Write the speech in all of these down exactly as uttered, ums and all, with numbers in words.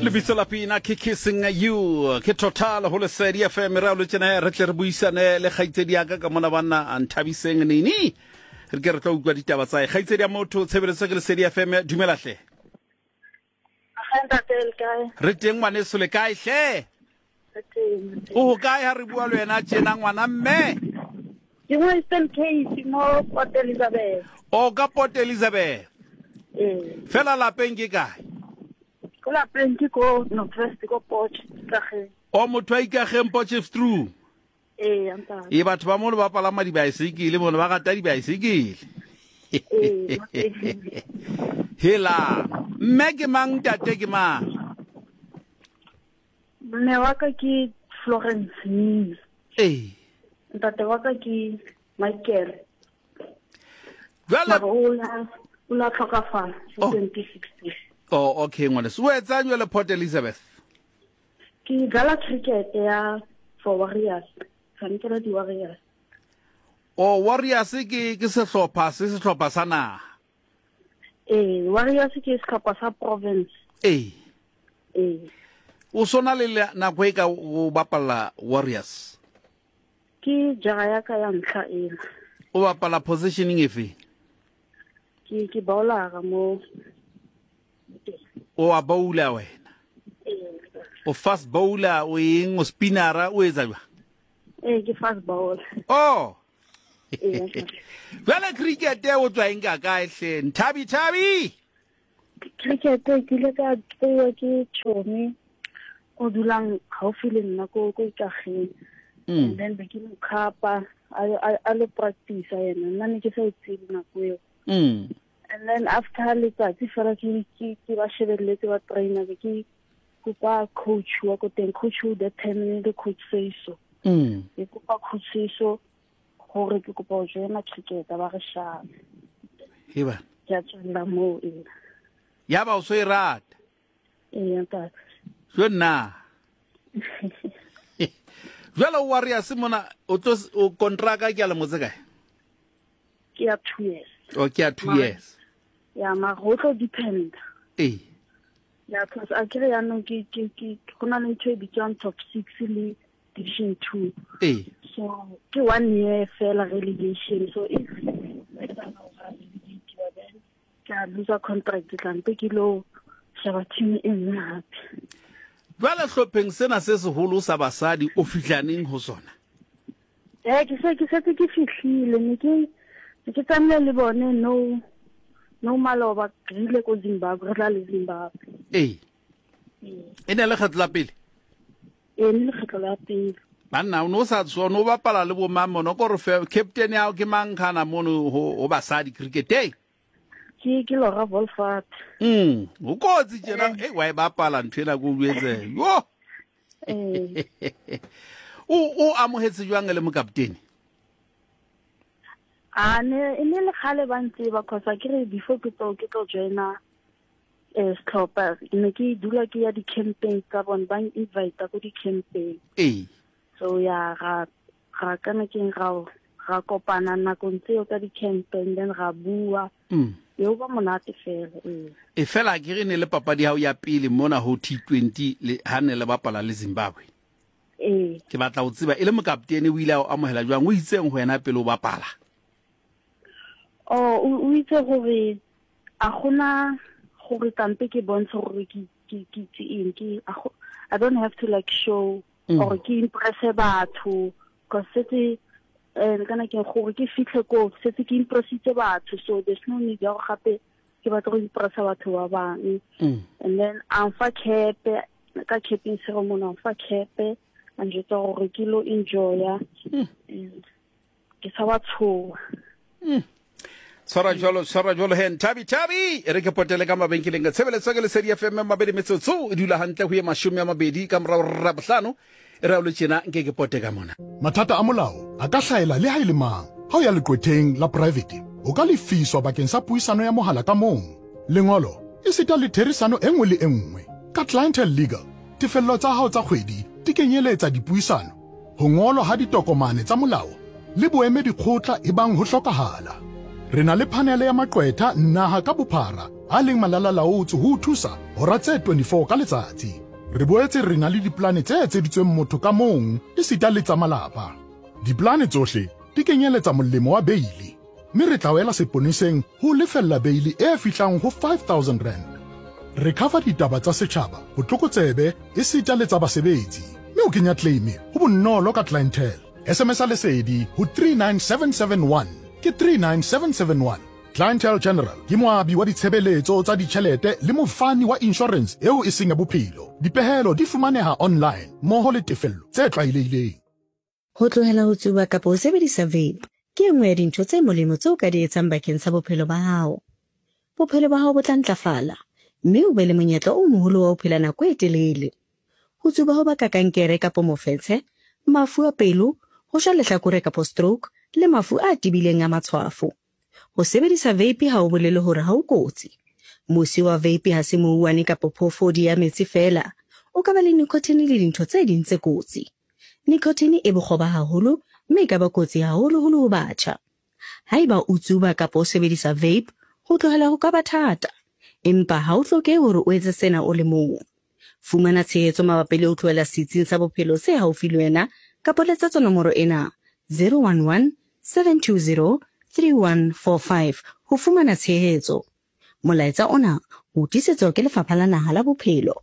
lebitso la pina ke kissing you ke total ho le sedi F M ra lo tsena re tle re buisane le kgaitsedi ya ka ka mona bana a nthabiseng nini re ke re tlo utlwa ditaba tsa kgaitsedi ya motho tshebeletso ke le sedi F M dumela hle re teng ngwane so le kae hle o kae ha re bua le wena tsena ngwana mme ke mo Eastern Cape mo Port Elizabeth o ka Port Elizabeth eh fela la peng ke kae ko la peng ke ko no first ko Port ka ge o motho a ikageng Potchefstroom eh anta e batho ba mo ba palama di bicycle bona ba gata di bicycle eh hela mme ke mang tate ke mang mme wa ka ke Florence Ning eh ntate wa ka ke Michael jwale ula ula tlhokafala twenty sixteen oh okay ngwana so etsa nyo le Port Elizabeth ke gala cricket ya for Warriors tsankela di Warriors o Warriors ke ke sehlopha se sehlopha sa naha eh Warriors ke sehlopha sa province eh eh o sona le nako e ka o bapala Warriors ke jaga ya ka ya ntlha ena o bapala positioning efe ke ke bowler mo o a bowler wena o fast bowler o eng o spinner o etsa jwa eh ke fast bowler oh eh vele cricket o tswa eng ka kae hle nthabi thabi cricket ke le ka tsewa ke chomi o dulang haufi le nna ko ko ikageng and then be ke mo khapa a le practice yena nna ne ke sa itse na ko yo mm and then after letsatsi fela ke ke ba shebeletse ba trainer ke kupa coach wa ko teng coach who determine the coach say so mm ke kupa coach say so gore ke kupa o jena cricket ba re shana heba ya tsela mo e ya ba o so irata eh ntata so na jalo Warriors mona o to o contract ke le motse kae ke ya two years o ke ya two years ya ma go tlo depend eh ya because a kere ya no ke ke ke kona le ntwe bi tsang top six le division two eh so ke one year fela relegation so if ka lose contract kan pe ke lo shaba team in happy jwale hlopheng sena se seholo sa basadi o fihlaneng ho sona eh ke se ke se ke fihlile ne ke ke tsamaya le bone no no maloba grile ko Zimbabwe re tla le Zimbabwe eh ene le khatla pele eh le khatla pele banna o no sa tswa no bapala le bo mamono ko re captain ya ke mang kana mono ho basadi cricket eh ke ke Laura Wolfart mm o kotsi tjena eh wa e bapala nthena go buetse yo eh o o amohetse jwang le mo captain ane ene le khale bantse ba khosa ke re before ke tlo ke tlo joina eh stopper ne ke dula ke ya di campaign ka bon ba invite ko di campaign eh so ya ga ga kana ke ga ga kopana na ko ntse ka di campaign then ga bua mm yo ba monate fela eh e fela ke re ne le papadi ha o ya pele mona ho T twenty le ha ne le bapala le Zimbabwe eh ke batla o tseba ile mo captain o ile a amohela jwang o itseng ho yena pele o bapala oh o itse gore a gona gore tampe ke bontsha gore ke ke ke eng ke I don't have to like show mm. or ke impress batho cause it's eh kana ke gore ke fitlhe ko setse ke impressitse batho so there's no need ya go gape ke batla go impress batho ba bang mm. and then I'm fa kepe ka keeping ceremony I'm fa kepe and je tlo gore ke lo enjoy mm. ke sa wa tshoa mm. Sara jolo sara jolo hen tabi tabi re ke potele ka mabenkeleng ke tshebeletso ke le sedi F M mabedi metsotso e dula hantle ho ye mashome a mabedi ka mora ra bohlano e ra o le tjena nke ke pote ka mona mathata a molao a ka hlaela le ha ile mang ha o ya leqwetheng la private o ka lefiswa bakeng sa puisano ya mohala ka mong lengolo e sita le therisano engwe le engwe ka clientele legal tefello tsa hao tsa kgwedi di kenyeletsa dipuisano ho ngolwa ha ditokomane tsa molao le boemedi kgotla e bang ho hlokahala re na le panele ya maqwetha naha ka bophara a leng malalalaotswe ho thusa hora tse twenty-four ka letsatsi. Re boetse re na le diplane tse etseditsweng motho ka mong e sita le tsa malapa. Diplane tsohle di kenyeletsa molemo wa beili, mme re tla wela seponeseng ho lefella beili e fihlang ho five thousand rand. Re cover ditaba tsa setjhaba, botlokotsebe e sita le tsa basebetsi, mme o kenya claim ho bonolo ka clientele. S M S a lesedi ho three nine seven seven one ke three nine seven seven one. Clientele General ke moabi wa ditshebeletso tsa ditjhelete le mofani wa insurance eo e seng ya bophelo. Dipehelo di fumaneha online mmoho le tefello tse tlwaelehileng. Ho tlohela ho tsuba kapa ho sebedisa vape ke nngwe ya dintho tse molemo tseo ka di etsang bakeng sa bophelo ba hao. Bophelo ba hao bo tla ntlafala, mme o be le monyetla o moholo wa ho phela nako e telele. Ho tsuba ho baka kankere kapa mofetshe, mafu a pelo, ho sha lehlakore kapa stroke le mafu a tibileng a matshwafo. Ho sebedisa vape ha o bolele hore ha o kotsi. Mosi wa vape ha se mouwane kapa phofodi ya metsi fela, o ka ba le nicotine le dintho tse ding tse kotsi. Nicotine e bokgoba haholo, mme ka ba kotsi haholo holo ho batjha. Haeba o tsuba kapa o sebedisa vape, ho tlohela ho ka ba thata. Empa ha o hloke hore o etse sena o le mong. Fumana tshehetso mabapi le ho tlohela setsing sa bophelo se haufi le wena, kapa letsetsa nomoro ena zero one one seven two zero three one four five ho fumana tshehetso. Molaetsa ona o tisetswa ke Lefapha la Naha la Bophelo.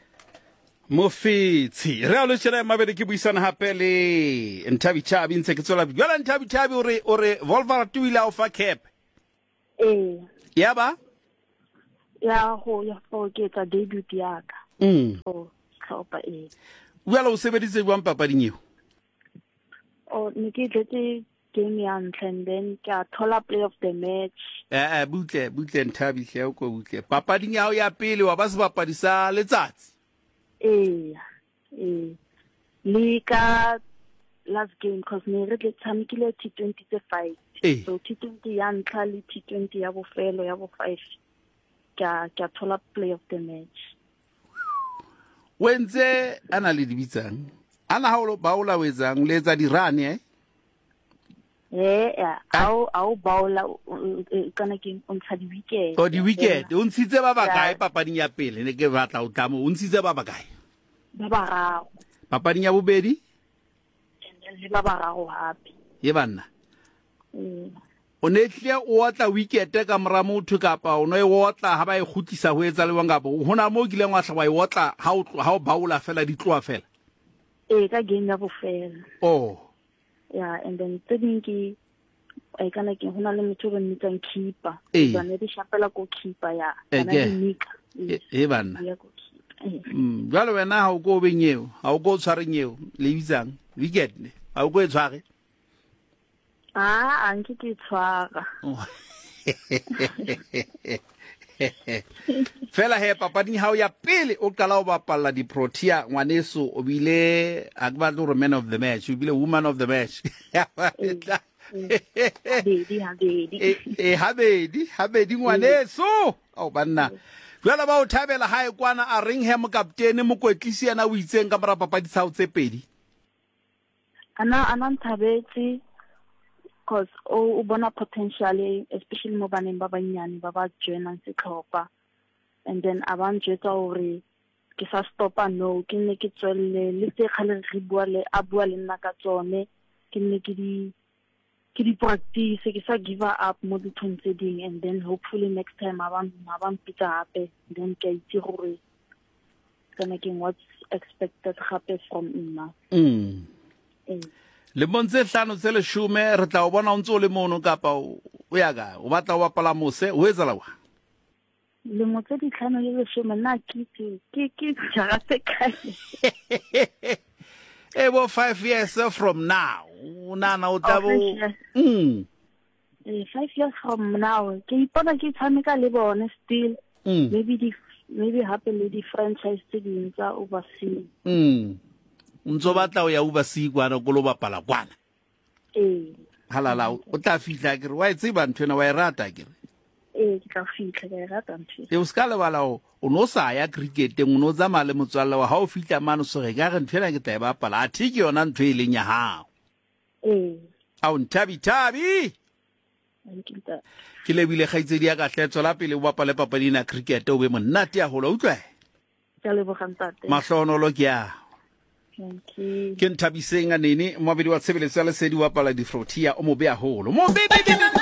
Mofetsi re a lo tshela mabedi ke buisana hape le Nthabi Thabi ntse ke tsola jwala Nthabi Thabi ore ore Volvo tuila of a cap eh ya ba ya ho ya for ke tsa debut ya ka mm o tlhopa eh jwala o sebeditse jwang papading eo o ne ke tletse game ya ntlha and then ka thola play of the match eh eh butle butle Nthabi hle o ko butle papading ya o ya pele wa ba se bapadisa letsatsi eh eh lika last game because ne re tle tshamekile T twenty tse five eh. So T twenty ya ntlha le T twenty ya bofelo ya bo five ka ka thola play of the match wenze ana le dibitsang ana ha o ba o la wetsang le tsa di run eh eh ya au au baola kana ke on tsha di weekend o di weekend o ntshitse ba ba kae papading ya pele ne ke batla o tlamo o ntshitse ba ba kae ba ba rao papading ya bobedi le ba ba rao hape ye banna mm o ne tle o otla weekend ka mra motho kapa o no e otla ha ba e khutlisa ho etsa le wanga bo hona mo kileng wa tla wa e otla ha o ha o baola fela di tloa fela eh ka game ya bofelo oh yeah and then tsedinki I kana ke hona le motho ba nnitsang keeper Eh. ba ne di shapela go keeper ya Eh, kana ke. di nika e e banna ya go keeper eh. mm jalo wena ha o go benyeo ha o go tshwareng eo le bitsang weekend ha o go e tshware ah anke ke tshwara fela he papading ha o ya pele o qala o bapalla di Protea ngwaneso o bile a ba le man of the match o bile woman of the match Habedi, habedi. e e habedi habedi ngwaneso o banna jwala ba o thabela ha e kwana a ring hem captain mokwetlisi yana o itseng ka mara papadi sa o tse pedi Ana ana nthabetse because o o bona potential especially mo baneng ba banyane ba ba joina setlhopha and then abanjetsa hore ke sa stopa no ke ne ke tswelle le tse khale re bua le a bua le nna ka tsone ke ne ke di ke di practice ke sa give up mo di tshwantse ding and then hopefully next time aban aban pita hape then ke itse gore kana ke what's expected happen from nna mm eh le montse hlano tse le shume re tla o bona o ntse o le mono kapa o ya ga o batla o bapala mose o etsa la wa le motse di tlhano le le shume na ke ke ke jara tse kae eh bo five years from now una na o tabo Oh, five mm Eh, five years from now ke ipona ke tshameka le bone still mm maybe the maybe happen le di franchise tse ding tsa overseas mm ntso batla o ya uba si kwana go lo bapala kwana eh halala o tla fitla ke re wa itse ba nthwena wa e rata ke re eh ke tla fitla ka e rata ntho e o ska le bala o o no sa ya cricketeng o no tsamaya le motswalle wa ha o fitla mano so re ka re nthwena ke tla e bapala a thiki yona ntho e leng ya hao eh a o Nthabi Thabi Thank you, ntate. ke lebile kgaitsedi ya ka hle tswela pele o bapale papading ya cricket o be monate ya hola utlwe Ke a leboga ntate. mahlonolo ke ya Thank you. ke nthabiseng a nene moabedi wa tshebeletso ya lesedi wa pala di-frotia o mo beya holo mo be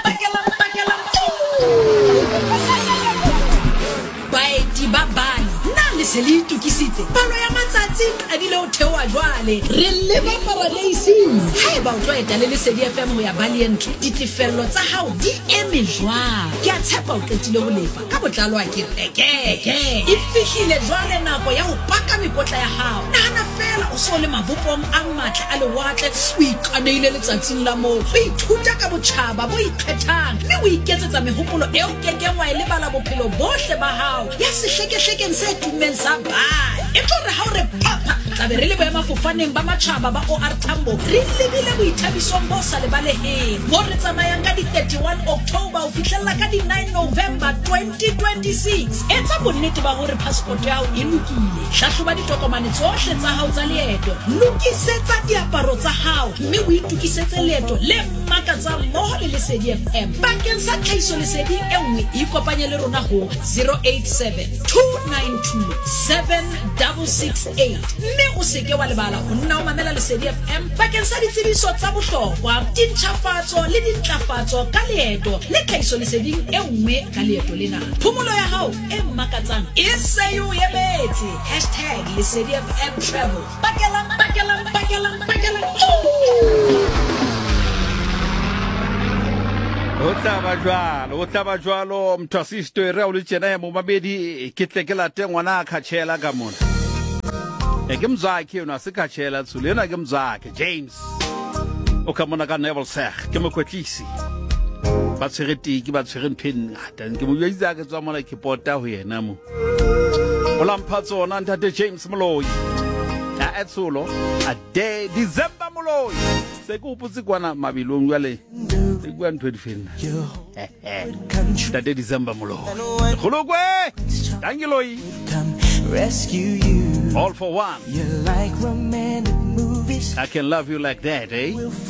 baeti ba bane nna le se le itukisitse palo ya matsatsi a dile o theoa jwale re leba paradiesing haeba o tlo eta le lesedi F M ho ya Valiant ditefello tsa hao di eme jwang ke a tshepa o qetile ho lefa ka botlalo a ke rekeke e fihlile jwale nako ya ho paka mekotla ya hao nahana fela o so le mabopong a matla a lewatle o ikaneile letsatsing la mo o ithuta ka botjhaba bo ikgethang mme o iketsetsa mehopolo eo kekeng wa e lebala bophelo bohle ba hao ya sehlekehlekeng se tumeng sa bane e tlo re ha o re papa tla be re le boemafofaneng ba matjhaba ba O R Tambo re lebile boithabisong bo sa lebaleheng bo re tsamayang ka di thirty-one October o fihlella ka di nine November twenty twenty-six etsa bonnete ba hore passport ya hao e lokile hlahloba ditokomane tsohle tsa hao tsa leeto lokisetsa diaparo tsa hao mme o itukisetse leeto le makatsang mmoho le Lesedi F M bakeng sa tlhahiso leseding e nngwe ikopanye le rona ho zero eight seven two nine two seven six six eight mme o seke wa lebala ho nna o mamela Lesedi F M bakeng sa ditsebiso tsa bohlokwa dintjhafatso le dintlafatso ka leeto le tlhahiso leseding e nngwe ka leeto lena phomolo ya hao e makatsang e se yo yebetse hashtag Lesedi F M travel bakela bakela bakela bakela o taba jwalo o taba jwalo mthwasisto e re o le tjena ya mo mabedi ke tle ke late ngwana a khatshela ka mona e ke mzakhe yona se khatshela tsulena ke mzakhe James o ka mona ka Neville Sech ke mokwetlisi ba tshegeti ke ba tshegen pin ngata ke mo yitsa ke tswa mona ke pota ho yena mo o lampha tsona ntate James Moloi a etsulo a de December Moloi se ku putsi kwana mabilong jwale e kwa ntwe difena ntate December Moloi khulokwe tangiloi rescue you all for one you like romantic movies I can love you like that eh